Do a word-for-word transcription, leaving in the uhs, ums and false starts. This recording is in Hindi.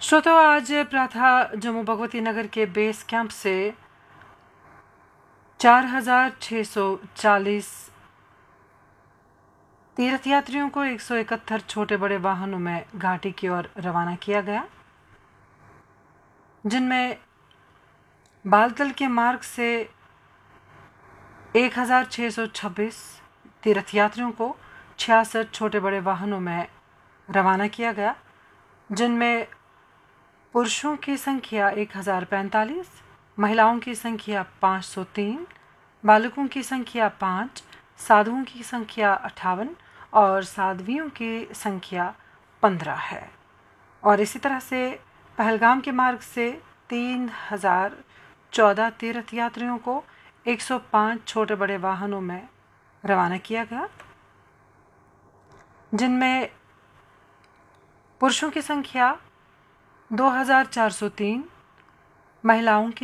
श्रोताओं, आज प्रातः जम्मू भगवती नगर के बेस कैंप से चार हजार छः सौ चालीस तीर्थयात्रियों को एक सौ इकहत्तर छोटे बड़े वाहनों में घाटी की ओर रवाना किया गया, जिनमें बालतल के मार्ग से एक हजार छः सौ छब्बीस तीर्थयात्रियों को छियासठ छोटे बड़े वाहनों में रवाना किया गया, जिनमें पुरुषों की संख्या एक हजार पैंतालीस, महिलाओं की संख्या पाँच सौ तीन, बालकों की संख्या पाँच, साधुओं की संख्या अट्ठावन और साध्वियों की संख्या पंद्रह है। और इसी तरह से पहलगाम के मार्ग से तीन हजार चौदह तीर्थयात्रियों को एक सौ पाँच छोटे बड़े वाहनों में रवाना किया गया, जिनमें पुरुषों की संख्या दो हजार चार सौ तीन, महिलाओं की